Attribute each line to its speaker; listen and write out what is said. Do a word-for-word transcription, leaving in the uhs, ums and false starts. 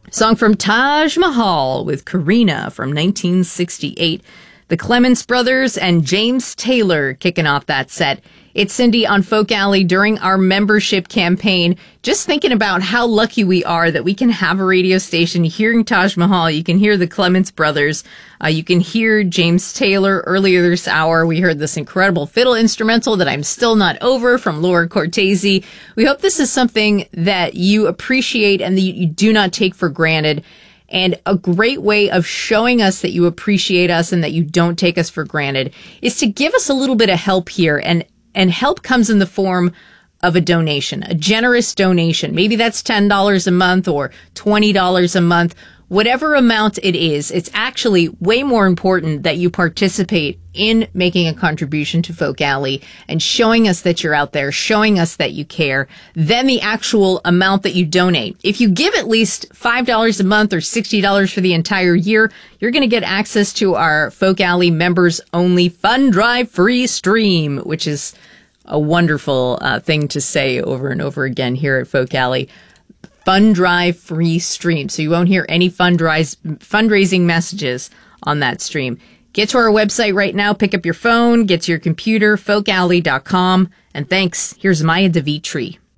Speaker 1: Song from Taj Mahal with Karina from nineteen sixty-eight. The Clements Brothers and James Taylor kicking off that set. It's Cindy on Folk Alley during our membership campaign. Just thinking about how lucky we are that we can have a radio station hearing Taj Mahal. You can hear the Clements Brothers. Uh, you can hear James Taylor. Earlier this hour, we heard this incredible fiddle instrumental that I'm Still Not Over from Laura Cortese. We hope this is something that you appreciate and that you do not take for granted. And a great way of showing us that you appreciate us and that you don't take us for granted is to give us a little bit of help here. And And help comes in the form of a donation, a generous donation. Maybe that's ten dollars a month or twenty dollars a month. Whatever amount it is, it's actually way more important that you participate in making a contribution to Folk Alley and showing us that you're out there, showing us that you care, than the actual amount that you donate. If you give at least five dollars a month or sixty dollars for the entire year, you're going to get access to our Folk Alley members only Fund Drive free stream, which is a wonderful uh, thing to say over and over again here at Folk Alley. Fund Drive free stream. So you won't hear any fundrise, fundraising messages on that stream. Get to our website right now, pick up your phone, get to your computer, folk alley dot com. And thanks. Here's Maya Devitri.